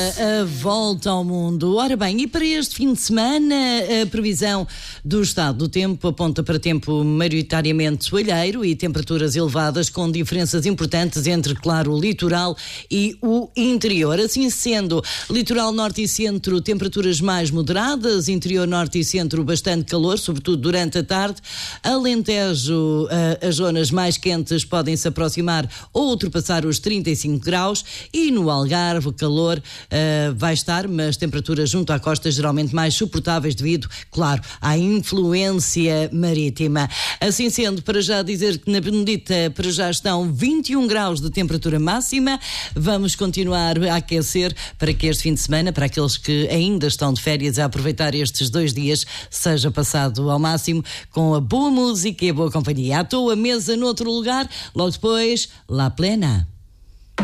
A volta ao mundo. Ora bem, e para este fim de semana, a previsão do estado do tempo aponta para tempo maioritariamente soalheiro e temperaturas elevadas, com diferenças importantes entre, claro, o litoral e o interior. Assim sendo, litoral norte e centro, temperaturas mais moderadas, interior norte e centro, bastante calor, sobretudo durante a tarde. Alentejo, as zonas mais quentes podem se aproximar ou ultrapassar os 35 graus, e no Algarve, o calor vai estar, mas temperaturas junto à costa geralmente mais suportáveis devido, claro, à influência marítima. Assim sendo, para já dizer que na Benedita para já estão 21 graus de temperatura máxima. Vamos continuar a aquecer para que este fim de semana, para aqueles que ainda estão de férias, a aproveitar estes 2 dias, seja passado ao máximo com a boa música e a boa companhia. À toa, mesa noutro lugar, logo depois, La Plena.